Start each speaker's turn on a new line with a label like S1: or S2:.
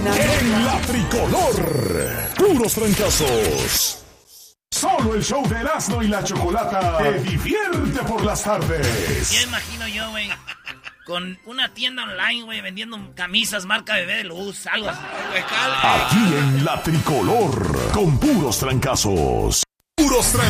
S1: En la tricolor, puros trancazos. Solo el show de Erasmo y la Chocolata te divierte por las tardes.
S2: Ya imagino yo, güey, con una tienda online, güey, vendiendo camisas marca Bebé de Luz, algo así.
S1: Aquí en la tricolor, con puros trancazos. Puros trancazos.